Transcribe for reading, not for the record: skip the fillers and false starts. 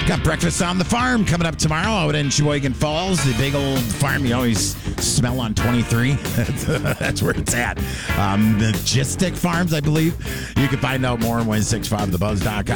Got breakfast on the farm coming up tomorrow out in Sheboygan Falls. The big old farm you always smell on 23. That's where it's at. Majestic Farms, I believe. You can find out more on 1065thebuzz.com.